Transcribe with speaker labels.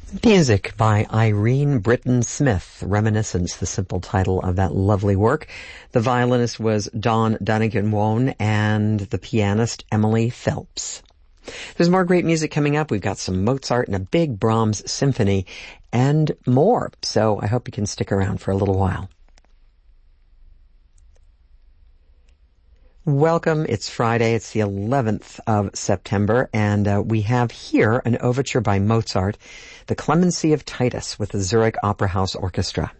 Speaker 1: Music by Irene Britton Smith, Reminiscence, the simple title of that lovely work. The violinist was Don Donegan-Wone and the pianist Emily Phelps. There's more great music coming up. We've got some Mozart and a big Brahms symphony and more. So I hope you can stick around for a little while. Welcome. It's Friday. It's the 11th of September, and we have here an overture by Mozart, The Clemency of Titus, with the Zurich Opera House Orchestra.